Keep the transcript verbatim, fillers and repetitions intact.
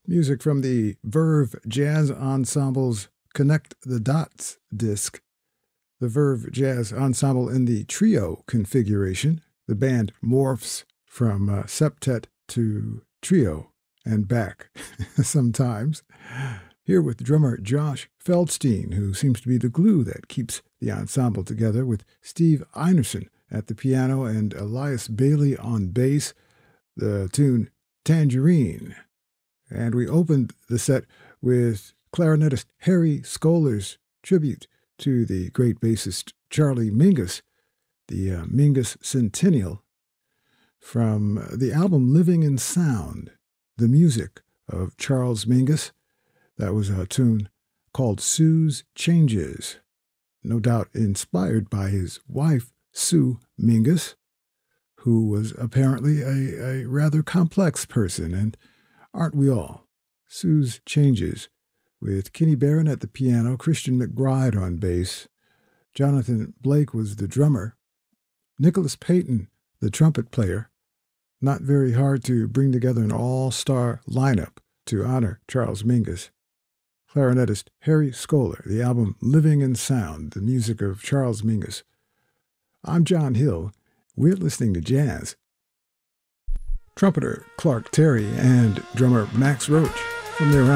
Music from the Verve Jazz Ensemble's Connect the Dots disc. The Verve Jazz Ensemble in the trio configuration. The band morphs from uh, septet to trio and back sometimes. Here with drummer Josh Feldstein, who seems to be the glue that keeps the ensemble together, with Steve Einerson at the piano and Elias Bailey on bass, the tune Tangerine. And we opened the set with clarinetist Harry Scholar's tribute to the great bassist Charlie Mingus, the uh, Mingus Centennial, from the album Living in Sound, the music of Charles Mingus. That was a tune called Sue's Changes, no doubt inspired by his wife, Sue Mingus, who was apparently a, a rather complex person, and aren't we all? Sue's Changes, with Kenny Barron at the piano, Christian McBride on bass, Jonathan Blake was the drummer, Nicholas Payton, the trumpet player. Not very hard to bring together an all-star lineup to honor Charles Mingus. Clarinetist Harry Scholar, the album Living in Sound, the music of Charles Mingus. I'm John Hill. We're listening to jazz. Trumpeter Clark Terry and drummer Max Roach from their